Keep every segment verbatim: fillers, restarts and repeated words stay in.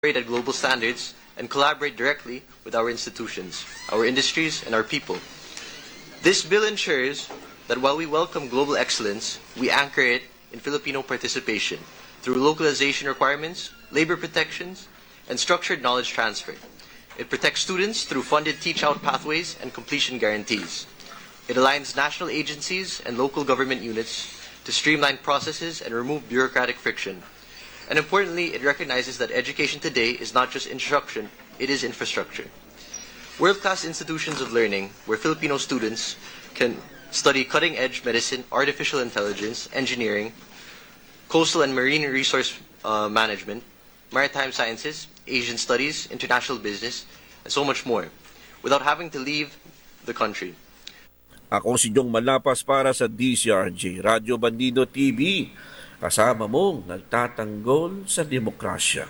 operate at global standards and collaborate directly with our institutions, our industries, and our people. This bill ensures that while we welcome global excellence, we anchor it in Filipino participation through localization requirements, labor protections, and structured knowledge transfer. It protects students through funded teach-out pathways and completion guarantees. It aligns national agencies and local government units to streamline processes and remove bureaucratic friction. And importantly, it recognizes that education today is not just instruction, it is infrastructure. World-class institutions of learning where Filipino students can study cutting-edge medicine, artificial intelligence, engineering, coastal and marine resource uh, management, maritime sciences, Asian studies, international business, and so much more, without having to leave the country. Ako si Jong Malapas para sa D C R J Radyo Bandido T V. Kasama mong nagtatanggol sa demokrasya.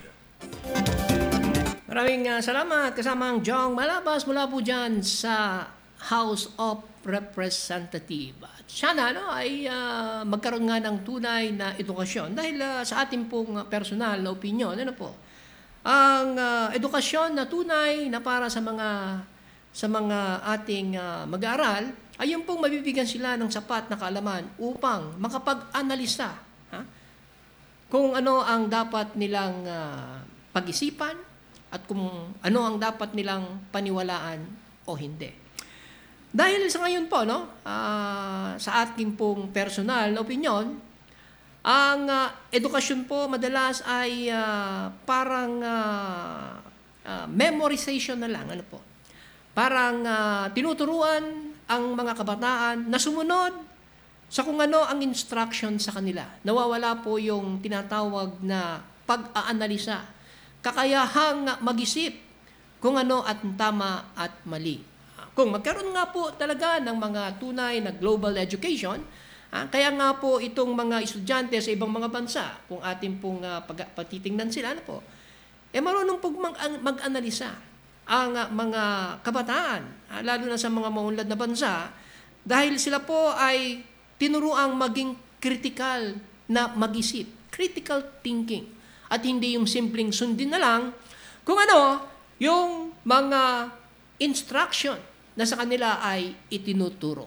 Maraming uh, salamat. Kasama ang Jong Malapas mula po dyan sa House of Representatives. Sana no, ay uh, magkaroon nga ng tunay na edukasyon dahil uh, sa ating pong personal na opinion, ano po, ang uh, edukasyon na tunay na para sa mga sa mga ating uh, mag-aaral ay yung pong mabibigyan sila ng sapat na kaalaman upang makapag-analisa ha? Kung ano ang dapat nilang uh, pag-isipan at kung ano ang dapat nilang paniwalaan o hindi. Dahil sa ngayon po, no, uh, sa ating pong personal na opinion, ang uh, edukasyon po madalas ay uh, parang uh, uh, memorization na lang. Ano po? Parang uh, tinuturuan ang mga kabataan na sumunod sa kung ano ang instruction sa kanila. Nawawala po yung tinatawag na pag-aanalisa, kakayahang mag-isip kung ano at tama at mali. Kung magkaroon nga po talaga ng mga tunay na global education, ah, kaya nga po itong mga estudyante sa ibang mga bansa, kung ating pong uh, pag- patitingnan sila, ano po, eh marunong pong mag- mag-analisa ang uh, mga kabataan, ah, lalo na sa mga maunlad na bansa, dahil sila po ay tinuruang maging critical na mag-isip, critical thinking, at hindi yung simpleng sundin na lang kung ano yung mga instruction na sa kanila ay itinuturo.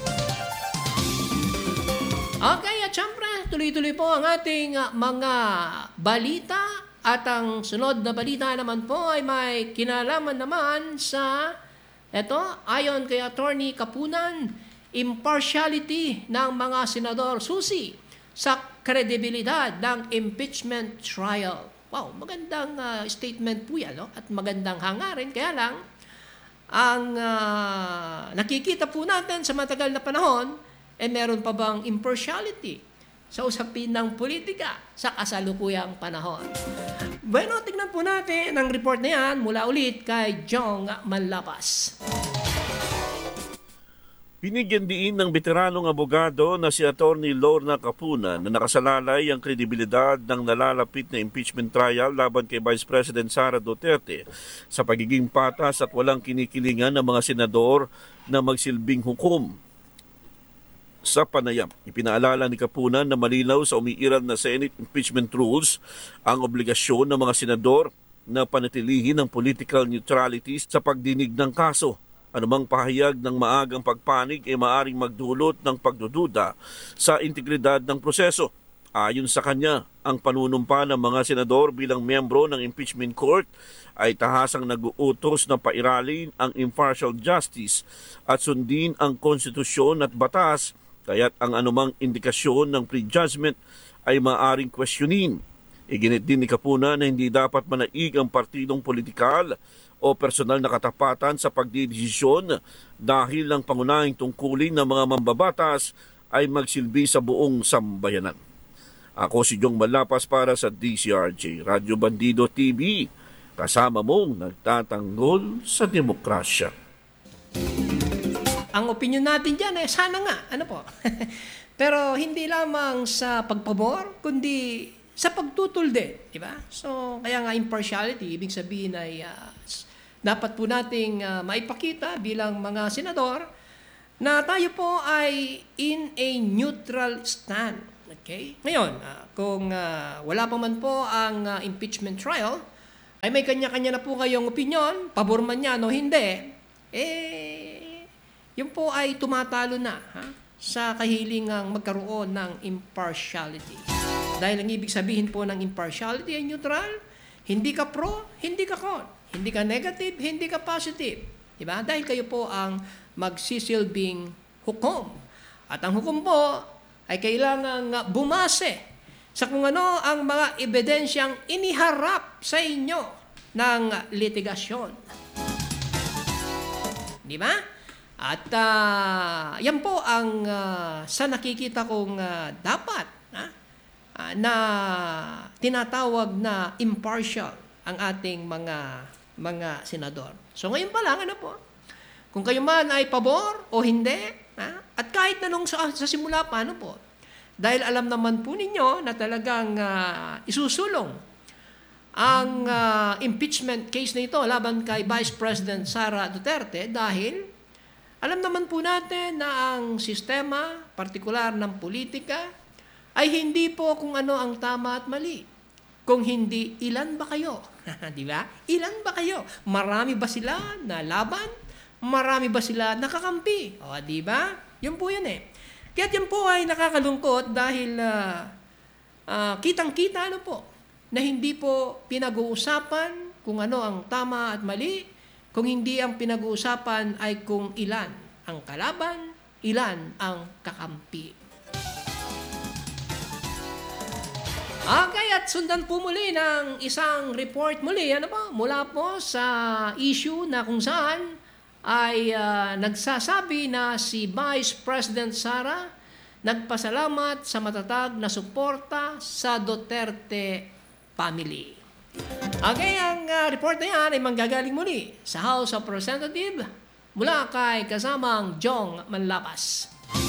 Okay, at syempre, tuloy-tuloy po ang ating uh, mga balita at ang sunod na balita naman po ay may kinalaman naman sa, eto, ayon kay Attorney Kapunan, impartiality ng mga senador susi sa kredibilidad ng impeachment trial. Wow, magandang uh, statement po yan, no? At magandang hangarin, kaya lang, ang uh, nakikita po natin sa matagal na panahon, eh meron pa bang impartiality sa usapin ng politika sa kasalukuyang panahon? Bueno, tignan po natin ang report na yan mula ulit kay Jong Malapas. Binigyan diin ng veteranong abogado na si Attorney Lorna Kapunan na nakasalalay ang kredibilidad ng nalalapit na impeachment trial laban kay Vice President Sara Duterte sa pagiging patas at walang kinikilingan ng mga senador na magsilbing hukom. Sa panayam, ipinaalala ni Kapunan na malinaw sa umiiral na Senate impeachment rules ang obligasyon ng mga senador na panatilihin ang political neutrality sa pagdinig ng kaso. Anumang pahayag ng maagang pagpanig ay maaring magdulot ng pagdududa sa integridad ng proseso. Ayon sa kanya, ang panunumpa ng mga senador bilang miyembro ng impeachment court ay tahasang nag-uutos na pairalin ang impartial justice at sundin ang konstitusyon at batas, kaya't ang anumang indikasyon ng prejudgment ay maaring questionin. Iginit din ni Kapunan na hindi dapat manaig ang partidong politikal o personal na katapatan sa pagdidesisyon dahil ang pangunahing tungkulin ng mga mambabatas ay magsilbi sa buong sambayanan. Ako si Jong Malapas para sa D C R J Radyo Bandido T V, kasama mong nagtatanggol sa demokrasya. Ang opinion natin dyan eh, sana nga, ano po? Pero hindi lamang sa pagpabor, kundi sa pagtutulde, di ba? So, kaya nga impartiality, ibig sabihin ay uh, dapat po nating uh, maipakita bilang mga senador na tayo po ay in a neutral stand. Okay? Ngayon, uh, kung uh, wala pa man po ang uh, impeachment trial, ay may kanya-kanya na po kayong opinion, pabor man yan o hindi, eh, yun po ay tumatalo na ha, sa kahilingang magkaroon ng impartiality. Dahil ang ibig sabihin po ng impartiality ay neutral, hindi ka pro, hindi ka con, hindi ka negative, hindi ka positive. Diba? Dahil kayo po ang magsisilbing hukom. At ang hukom po ay kailangang bumase sa kung ano ang mga ebidensyang iniharap sa inyo ng litigasyon. Di ba? At uh, yan po ang uh, sa nakikita kong uh, dapat ha? Uh, na tinatawag na impartial ang ating mga mga senador. So ngayon pa lang, ano po? Kung kayo man ay pabor o hindi, ha? At kahit na nung sa, sa simula pa, ano po? Dahil alam naman po ninyo na talagang uh, isusulong ang uh, impeachment case na ito laban kay Vice President Sara Duterte dahil alam naman po natin na ang sistema, partikular ng politika, ay hindi po kung ano ang tama at mali. Kung hindi, ilan ba kayo? Di ba? Ilan ba kayo? Marami ba sila na laban? Marami ba sila nakakampi? O, di ba? Yun po yun eh. Kaya yan po ay nakakalungkot dahil uh, uh, kitang-kita ano po, na hindi po pinag-uusapan kung ano ang tama at mali, kung hindi ang pinag-uusapan ay kung ilan ang kalaban, ilan ang kakampi. Okay, at sundan po muli ng isang report muli, ano po, mula po sa issue na kung saan ay uh, nagsasabi na si Vice President Sara nagpasalamat sa matatag na suporta sa Duterte family. Okay, ang uh, report na yan ay manggagaling muli sa House of Representatives mula kay kasamang Jong Manlapas.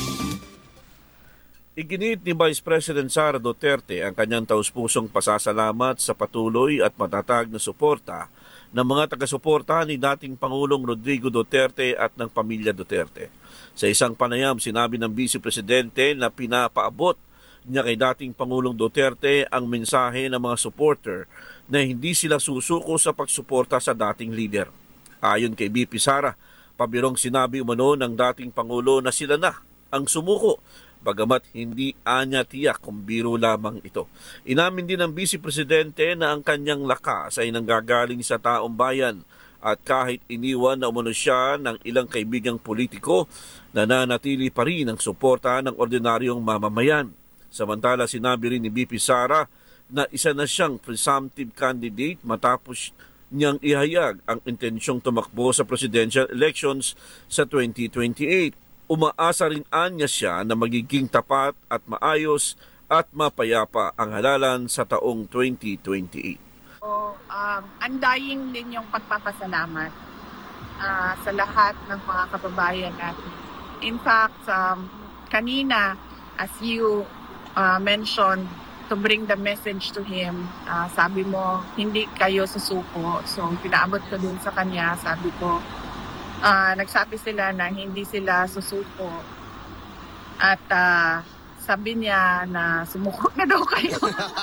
Iginit ni Vice President Sara Duterte ang kanyang taus-pusong pasasalamat sa patuloy at matatag na suporta ng mga taga-suporta ni dating Pangulong Rodrigo Duterte at ng pamilya Duterte. Sa isang panayam, sinabi ng Vice Presidente na pinapaabot niya kay dating Pangulong Duterte ang mensahe ng mga supporter na hindi sila susuko sa pagsuporta sa dating leader. Ayon kay V P Sara, pabirong sinabi umano ng dating Pangulo na sila na ang sumuko, bagamat hindi anya tiyak kung biro lamang ito. Inamin din ng Vice Presidente na ang kanyang lakas ay nanggagaling sa taong bayan at kahit iniwan na umano siya ng ilang kaibigang politiko, nananatili pa rin ang suporta ng ordinaryong mamamayan. Samantala, sinabi rin ni V P Sara na isa na siyang presumptive candidate matapos niyang ihayag ang intensyong tumakbo sa presidential elections sa twenty twenty-eight. Umaasa rin anya siya na magiging tapat at maayos at mapayapa ang halalan sa taong twenty twenty-eight. So, um, undying din yung pagpapasalamat uh, sa lahat ng mga kababayan natin. In fact, um, kanina, as you uh, mentioned, to bring the message to him, uh, sabi mo, hindi kayo susuko. So, pinaabot ko din sa kanya, sabi ko, Uh, nagsabi sila na hindi sila susuko at uh, sabi niya na sumuko na daw kayo.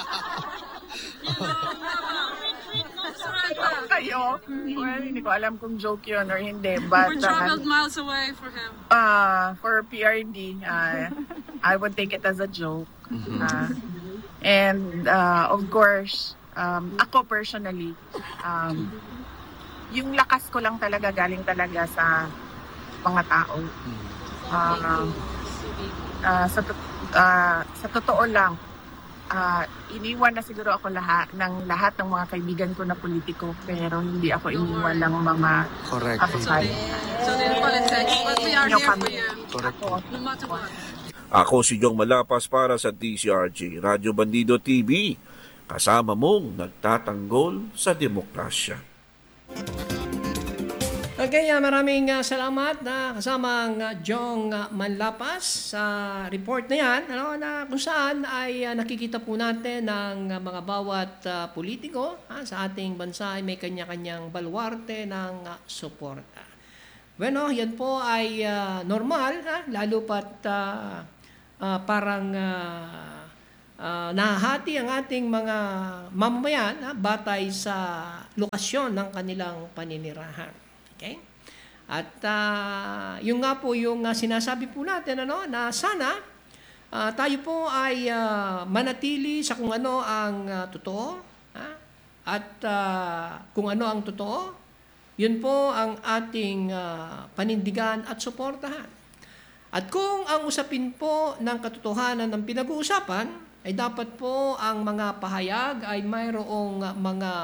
kayo. Well, hindi ko alam kung joke yun or hindi. But, We're traveled uh, miles away for him. Uh, for P R D, uh, I would take it as a joke. Uh, and uh, of course, um, ako personally, um, yung lakas ko lang talaga galing talaga sa mga tao. Uh, uh, sa, uh, sa totoo lang, uh, iniwan na siguro ako lahat ng lahat ng mga kaibigan ko na politiko, pero hindi ako iniwan ng mga Correct. kapatid. So in politics, but we are here for you. Correct. No matter what. Ako si Jong Malapas para sa D C R J, Radyo Bandido T V, kasama mong nagtatanggol sa demokrasya. Okay, uh, maraming uh, salamat na uh, kasama ang uh, Jong uh, Manlapas sa report na yan, ano, na kung saan ay uh, nakikita po natin ng uh, mga bawat uh, politiko uh, sa ating bansa ay may kanya-kanyang baluarte ng uh, suporta. Bueno, yan po ay uh, normal, uh, lalo pat uh, uh, parang uh, ah, nahahati ang ating mga mamamayan ah, batay sa lokasyon ng kanilang paninirahan. Okay? At uh, yung nga po yung uh, sinasabi po natin ano, na sana uh, tayo po ay uh, manatili sa kung ano ang uh, totoo ha? At uh, kung ano ang totoo, yun po ang ating uh, panindigan at suportahan. At kung ang usapin po ng katotohanan ng pinag-uusapan, ay dapat po ang mga pahayag ay mayroong uh, mga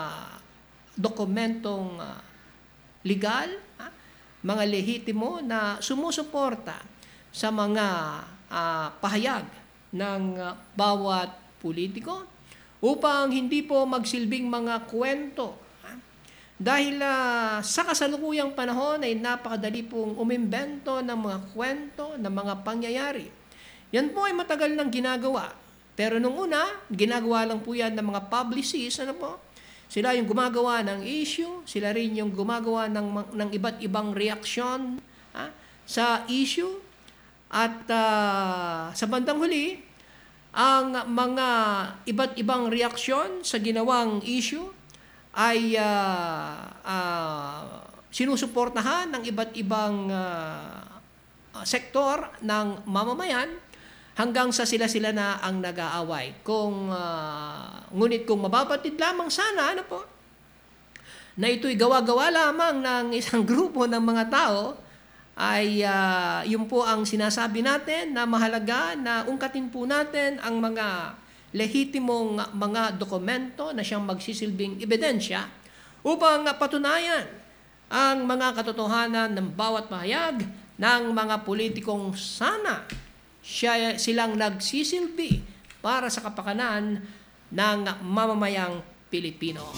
dokumentong uh, legal, ha? Mga lehitimo na sumusuporta sa mga uh, pahayag ng uh, bawat politiko upang hindi po magsilbing mga kwento. Ha? Dahil uh, sa kasalukuyang panahon ay napakadali pong umimbento ng mga kwento, ng mga pangyayari. Yan po ay matagal nang ginagawa. Pero nung una, ginagawa lang po yan ng mga publicists, ano po? Sila yung gumagawa ng issue, sila rin yung gumagawa ng, ng iba't ibang reaksyon ha, sa issue. At uh, sa bandang huli, ang mga iba't ibang reaksyon sa ginawang issue ay uh, uh, sinusuportahan ng iba't ibang uh, sektor ng mamamayan hanggang sa sila-sila na ang nag-aaway. Kung, uh, ngunit kung mababatid lamang sana, ano po, na ito'y gawa-gawa lamang ng isang grupo ng mga tao, ay uh, yun po ang sinasabi natin na mahalaga na ungkatin po natin ang mga lehitimong mga dokumento na siyang magsisilbing ebidensya upang patunayan ang mga katotohanan ng bawat pahayag ng mga politikong sana siya, silang nagsisilbi para sa kapakanan ng mamamayang Pilipino.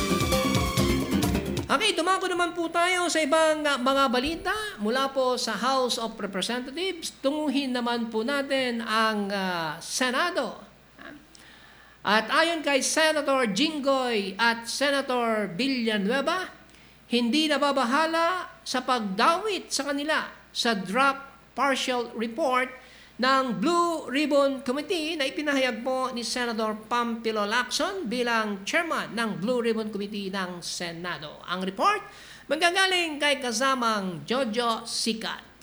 Okay, dumako naman po tayo sa ibang mga balita mula po sa House of Representatives. Tunguhin naman po natin ang uh, Senado. At ayon kay Senator Jinggoy at Senator Villanueva, hindi nababahala sa pagdawit sa kanila sa draft partial report ng Blue Ribbon Committee na ipinahayag po ni Senator Pampilo Lacson bilang chairman ng Blue Ribbon Committee ng Senado. Ang report manggagaling kay kasamang Jojo Sikat.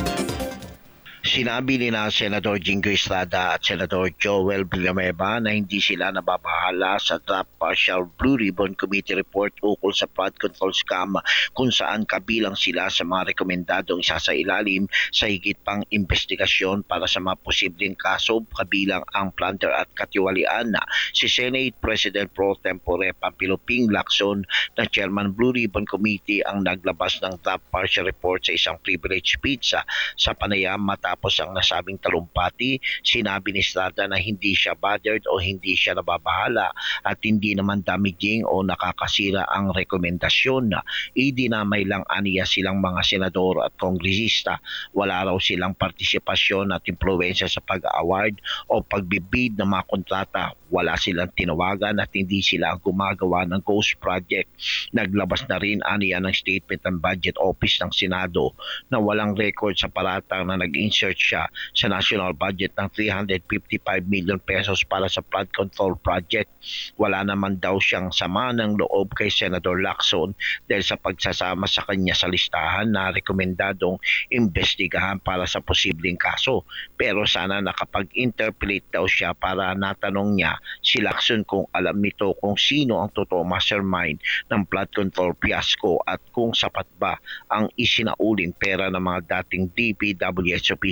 Sinabi ni na Senador Jinggoy Estrada at Senador Joel Villanueva na hindi sila nababahala sa draft partial Blue Ribbon Committee report ukol sa flood control scam kung saan kabilang sila sa mga rekomendadong isasailalim sa higit pang investigasyon para sa mga posibleng kaso kabilang ang plunder at katiwalian na si Senate President Pro Tempore Pampilo Ping Lacson na Chairman Blue Ribbon Committee ang naglabas ng draft partial report sa isang privilege speech sa, sa panayam matapos Tapos ang nasabing talumpati, sinabi ni Estrada na hindi siya bothered o hindi siya nababahala at hindi naman damaging o nakakasira ang rekomendasyon. Idinamay lang aniya silang mga senador at kongresista. Wala raw silang partisipasyon at impluwensya sa pag-award o pagbibid ng mga kontrata. Wala silang tinawagan at hindi sila gumagawa ng ghost project. Naglabas na rin aniya ng statement ng Budget Office ng Senado na walang record sa paratang na nag-insert siya sa national budget ng three hundred fifty-five million pesos para sa flood control project. Wala naman daw siyang sama ng loob kay Senator Lacson dahil sa pagsasama sa kanya sa listahan na rekomendadong imbestigahan para sa posibleng kaso. Pero sana nakapag-interpolate daw siya para natanong niya si Lacson kung alam nito kung sino ang totoo mastermind ng flood control fiasco at kung sapat ba ang isinauling pera ng mga dating D P W H official.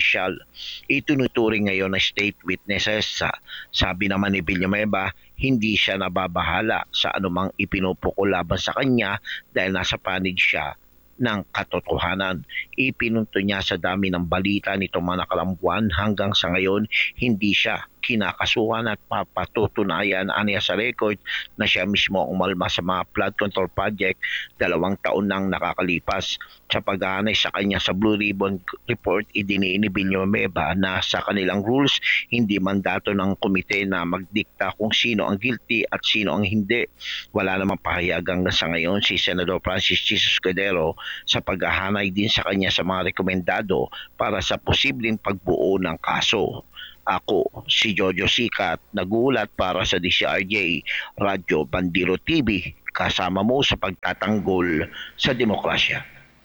Itunuturing ngayon na state witnesses. Sabi naman ni Villanueva, hindi siya nababahala sa anumang ipinupukol laban sa kanya dahil nasa panig siya ng katotohanan. Ipinunto niya sa dami ng balita nito mga nakaraang buwan hanggang sa ngayon hindi siya kinakasuhan at papatutunayan aniya sa record na siya mismo umalma sa mga flood control project dalawang taon nang nakakalipas. Sa paghahanay sa kanya sa Blue Ribbon Report, idiniin ni Villanueva na sa kanilang rules, hindi mandato ng komite na magdikta kung sino ang guilty at sino ang hindi. Wala namang pahayag hanggang sa ngayon si Senador Francis Jesus Cordero sa paghahanay din sa kanya sa mga rekomendado para sa posibleng pagbuo ng kaso. Ako, si Jojo Sikat, nagulat para sa D C R J, Radyo Bandiro T V, kasama mo sa pagtatanggol sa demokrasya.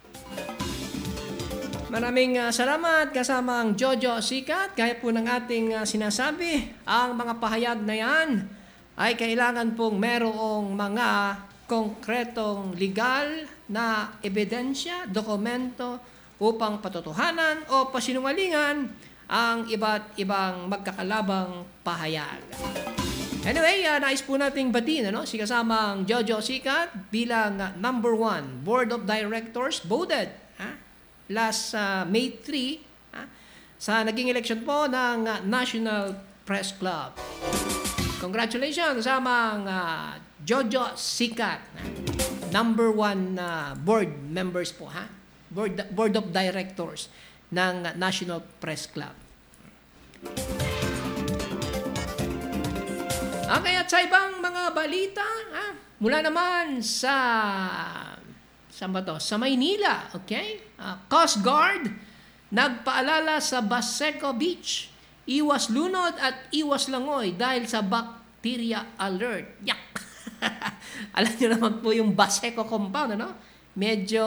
Maraming uh, salamat kasama ang Jojo Sikat. Gaya po ng ating uh, sinasabi, ang mga pahayag na yan ay kailangan pong merong mga konkretong legal na ebidensya, dokumento upang patotohanan o pasinungalingan ang iba't ibang magkakalabang pahayag. Anyway, uh, nais po nating batiin ano, si kasamang Jojo Sikat bilang uh, number one Board of Directors voted ha, last uh, May third ha, sa naging election po ng uh, National Press Club. Congratulations kasamang uh, Jojo Sikat, ha, number one uh, board members po ha, board, board of Directors ng National Press Club. Okay, at sa ibang mga balita, ha, mula naman sa saan ba to? Sa Maynila, okay? Uh, Coast Guard nagpaalala sa Baseco Beach, iwas lunod at iwas langoy dahil sa bacteria alert. Yak! Alam niyo naman po yung Baseco compound, ano? Medyo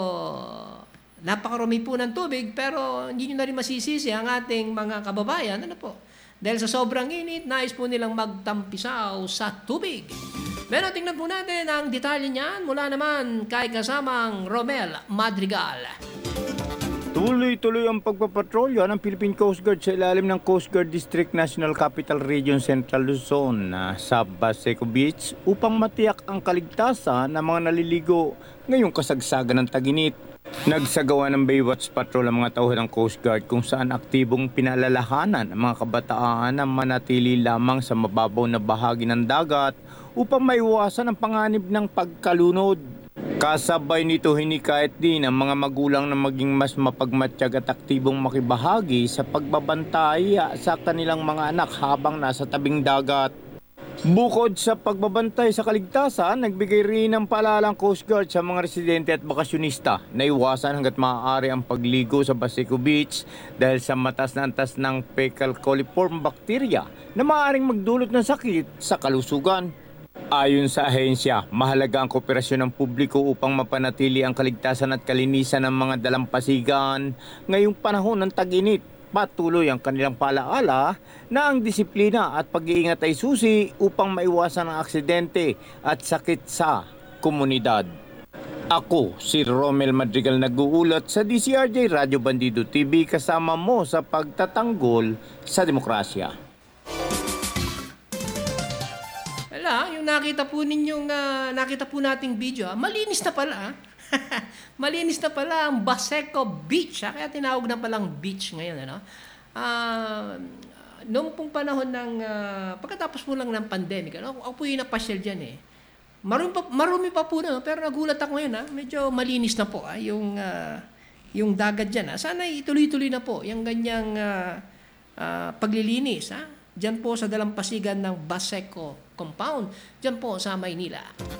napakarami po ng tubig, pero hindi nyo na rin masisisi ang ating mga kababayan. Ano po? Dahil sa sobrang init, nais po nilang magtampisaw sa tubig. Pero tingnan po natin ang detalye niyan mula naman kay kasamang Romel Madrigal. Tuloy-tuloy ang pagpapatrolya ng Philippine Coast Guard sa ilalim ng Coast Guard District National Capital Region Central Luzon na sa Baseco Beach upang matiyak ang kaligtasan ng mga naliligo ngayong kasagsagan ng taginit. Nagsagawa ng Baywatch Patrol ang mga tauhan ng Coast Guard kung saan aktibong pinalalahanan ang mga kabataan na manatili lamang sa mababaw na bahagi ng dagat upang maiwasan ang panganib ng pagkalunod. Kasabay nito hinikayat din ang mga magulang na maging mas mapagmatsyag at aktibong makibahagi sa pagbabantay sa kanilang mga anak habang nasa tabing dagat. Bukod sa pagbabantay sa kaligtasan, nagbigay rin ng paalala ang Coast Guard sa mga residente at bakasyonista na iwasan hanggat maaari ang pagligo sa Baseco Beach dahil sa matas na antas ng fecal coliform bacteria na maaaring magdulot ng sakit sa kalusugan. Ayon sa ahensya, mahalaga ang kooperasyon ng publiko upang mapanatili ang kaligtasan at kalinisan ng mga dalampasigan ngayong panahon ng tag-init. Patuloy ang kanilang paalaala na ang disiplina at pag-iingat ay susi upang maiwasan ang aksidente at sakit sa komunidad. Ako, si Romel Madrigal nag-uulat sa D C R J Radyo Bandido T V kasama mo sa pagtatanggol sa demokrasya. Wala, yung nakita po ninyong, uh, nakita po nating video, ah, malinis na pala. Ah. Malinis na pala ang Baseco Beach. Ha? Kaya tinawag na palang beach ngayon. Ano? Uh, noong pong panahon ng, uh, pagkatapos po lang ng pandemic, ano? Ako po yung napasyal dyan eh. Marumi pa, marumi pa po na, pero nagulat ako ngayon. Ha? Medyo malinis na po ha? Yung, uh, yung dagat dyan. Ha? Sana ituloy-tuloy na po yung ganyang uh, uh, paglilinis. Ha? Dyan po sa dalampasigan ng Baseco compound. Dyan po sa Maynila.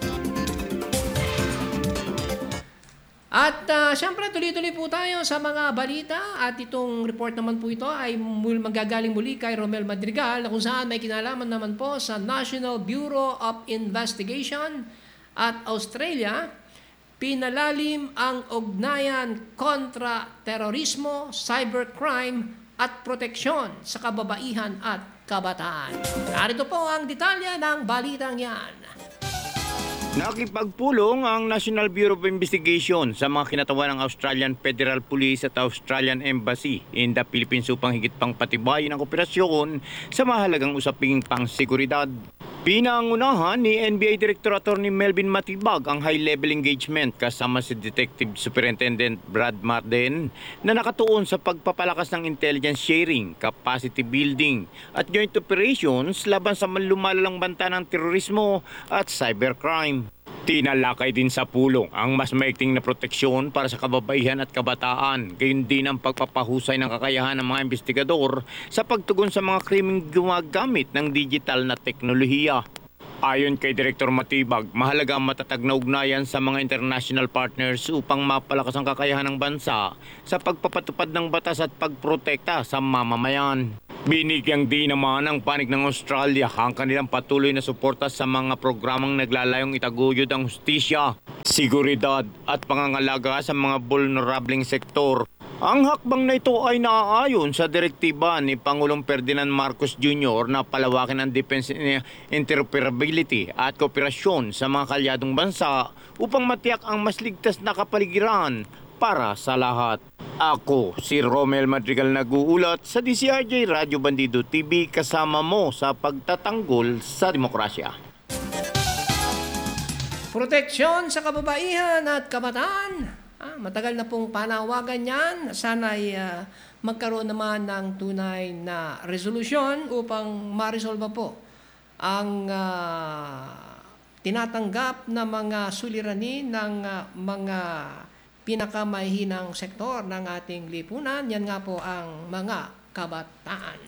At uh, siyempre tuloy-tuloy po tayo sa mga balita at itong report naman po ito ay mul- magagaling muli kay Romel Madrigal na kung saan may kinalaman naman po sa National Bureau of Investigation at Australia. Pinalalim ang ugnayan kontra terorismo, cybercrime at proteksyon sa kababaihan at kabataan. Narito po ang detalye ng balitang yan. Nakipagpulong ang National Bureau of Investigation sa mga kinatawan ng Australian Federal Police at Australian Embassy in the Philippines upang higit pang patibayin ang operasyon sa mahalagang usaping pangseguridad. Pinangunahan ni N B I Director Attorney Melvin Matibag ang high-level engagement kasama si Detective Superintendent Brad Marden na nakatuon sa pagpapalakas ng intelligence sharing, capacity building at joint operations laban sa lumalalang banta ng terorismo at cybercrime. Tinalakay din sa pulong ang mas maigting na proteksyon para sa kababaihan at kabataan, gayon din ang pagpapahusay ng kakayahan ng mga investigador sa pagtugon sa mga krimeng gumagamit ng digital na teknolohiya. Ayon kay Direktor Matibag, mahalaga ang matatag na ugnayan sa mga international partners upang mapalakas ang kakayahan ng bansa sa pagpapatupad ng batas at pagprotekta sa mamamayan. Binigyang di naman ang panig ng Australia ang kanilang patuloy na suporta sa mga programang naglalayong itaguyod ang hustisya, seguridad at pangangalaga sa mga vulnerableng sektor. Ang hakbang na ito ay naaayon sa direktiba ni Pangulong Ferdinand Marcos Junior na palawakin ang defense interoperability at kooperasyon sa mga kalyadong bansa upang matiyak ang mas ligtas na kapaligiran para sa lahat. Ako, si Romel Madrigal nag-uulat sa D C R J Radyo Bandido T V kasama mo sa pagtatanggol sa demokrasya. Proteksyon sa kababaihan at kabataan. Ah, matagal na pong panawagan yan. Sana'y uh, magkaroon naman ng tunay na resolusyon upang ma-resolve po ang uh, tinatanggap na mga suliranin ng uh, mga pinakamahihinang sektor ng ating lipunan. Yan nga po ang mga kabataan.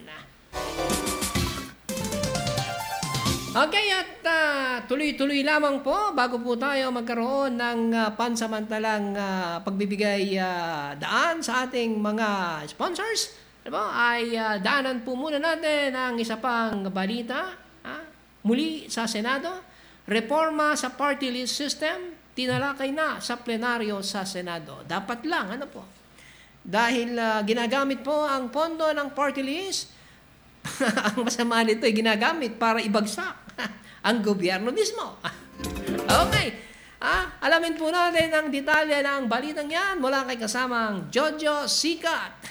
Okay, at uh, tuloy-tuloy lamang po bago po tayo magkaroon ng uh, pansamantalang uh, pagbibigay uh, daan sa ating mga sponsors. Diba? Ay uh, daanan po muna natin ang isa pang balita. Ha? Muli sa Senado, reforma sa party list system, tinalakay na sa plenaryo sa Senado. Dapat lang, ano po? Dahil uh, ginagamit po ang pondo ng party list, ang masama nito ay ginagamit para ibagsak ang gobyerno mismo. Okay. Ah, alamin po natin ang detalye ng balitang yan mula kay kasamang Jojo Sikat.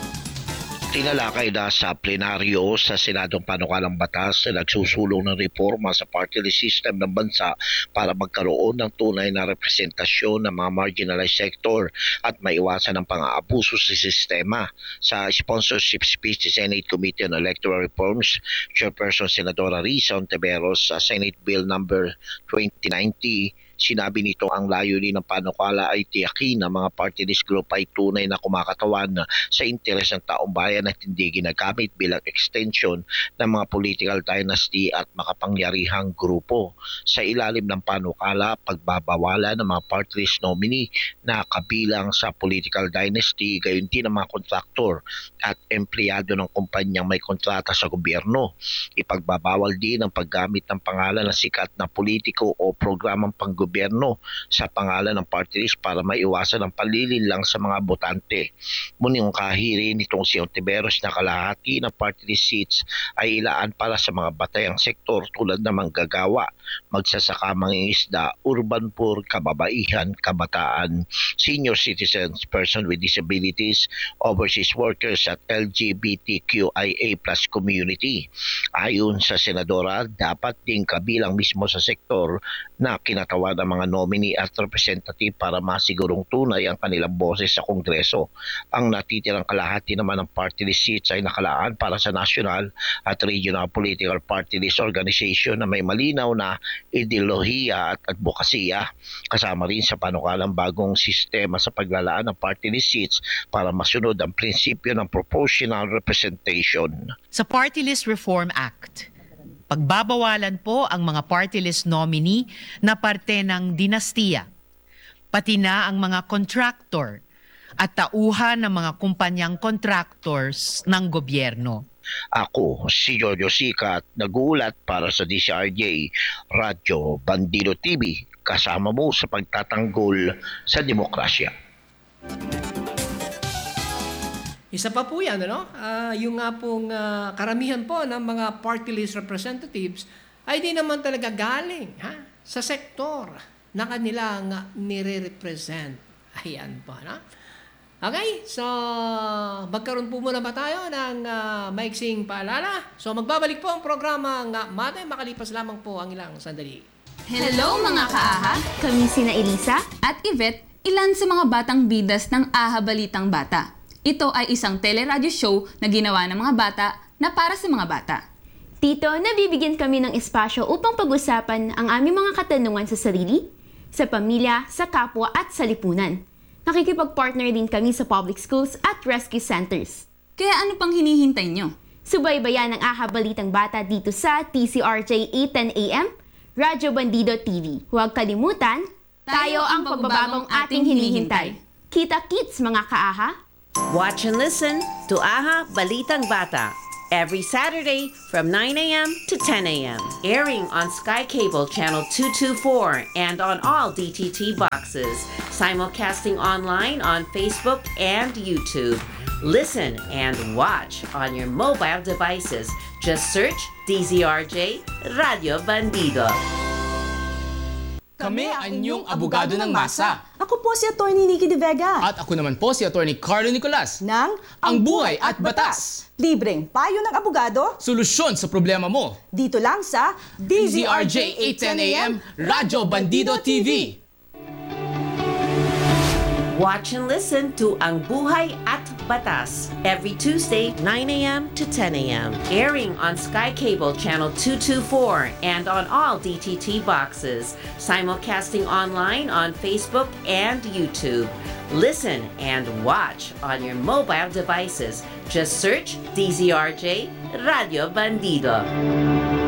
Tinalakay na sa plenaryo sa Senadong Panukalang Batas na nagsusulong ng reforma sa party list system ng bansa para magkaroon ng tunay na representasyon ng mga marginalized sector at maiwasan ang pang-aabuso sa sistema. Sa sponsorship speech sa Senate Committee on Electoral Reforms, Chairperson Senadora Risa Ontiveros sa Senate Bill number twenty ninety, sinabi nito ang layunin ng panukala ay tiyakin na mga party list group ay tunay na kumakatawan sa interes ng taong bayan at hindi ginagamit bilang extension ng mga political dynasty at makapangyarihang grupo. Sa ilalim ng panukala, pagbabawalan ng mga party list nominee na kabilang sa political dynasty, gayon din ang mga kontraktor at empleyado ng kumpanyang may kontrata sa gobyerno. Ipagbabawal din ang paggamit ng pangalan ng sikat na politiko o programang panggobyerno gobyerno sa pangalan ng party list para maiwasan ang palilinlang sa mga botante. Muling kahiri nitong si Ontiveros na kalahati ng party list seats ay ilaan para sa mga batayang sektor tulad ng manggagawa, magsasaka, mangingisda, urban poor, kababaihan, kabataan, senior citizens, person with disabilities, overseas workers at L G B T Q I A plus community. Ayon sa senadora, dapat ding kabilang mismo sa sektor na kinatawan ng mga nominee at representative para masigurong tunay ang kanilang boses sa Kongreso. Ang natitirang kalahati naman ng party list seats ay nakalaan para sa national at regional political party list organization na may malinaw na ideolohiya at advokasya. Kasama rin sa panukalang bagong sistema sa paglalaan ng party list seats para masunod ang prinsipyo ng proportional representation. Sa Party List Reform Act, pagbabawalan po ang mga party list nominee na parte ng dinastiya, pati na ang mga contractor at tauhan ng mga kumpanyang contractors ng gobyerno. Ako, si Jojo Sikat, nag-uulat para sa D C R J Radyo Bandido T V, kasama mo sa pagtatanggol sa demokrasya. Isa pa po yan, ano? Uh, yung nga pong uh, karamihan po ng mga party list representatives ay di naman talaga galing ha? Sa sektor na kanilang uh, nire-represent. Ayan po, no? Okay, so magkaroon po muna ba tayo ng uh, maiksing paalala? So magbabalik po ang programa ng Mate, makalipas lamang po ang ilang sandali. Hello mga kaaha! Kami sina Elisa at Yvette, ilan sa mga batang bidas ng Aha Balitang Bata. Ito ay isang teleradyo show na ginawa ng mga bata na para sa mga bata. Dito, nabibigyan kami ng espasyo upang pag-usapan ang aming mga katanungan sa sarili, sa pamilya, sa kapwa at sa lipunan. Nakikipag-partner din kami sa public schools at rescue centers. Kaya ano pang hinihintay nyo? Subaybayan ang Aha Balitang Bata dito sa T C R J eight ten A M, Radyo Bandido T V. Huwag kalimutan, tayo ang pagbabagong ating hinihintay. Kita-kits mga kaaha! Watch and listen to AHA Balitang Bata every Saturday from nine a.m. to ten a.m. Airing on Sky Cable Channel two twenty-four and on all D T T boxes. Simulcasting online on Facebook and YouTube. Listen and watch on your mobile devices. Just search D Z R J Radio Bandido. Kami ang inyong abogado ng masa. Ako po si Attorney Nikki De Vega. At ako naman po si Attorney Carlo Nicolas. Ng Ang Buhay at Batas. Libreng payo ng abogado. Solusyon sa problema mo. Dito lang sa D Z R J eight ten a.m. Radyo Bandido T V. Watch and listen to Ang Buhay at Batas every Tuesday, nine a.m. to ten a.m. Airing on Sky Cable Channel two twenty-four and on all D T T boxes. Simulcasting online on Facebook and YouTube. Listen and watch on your mobile devices. Just search D Z R J Radio Bandido.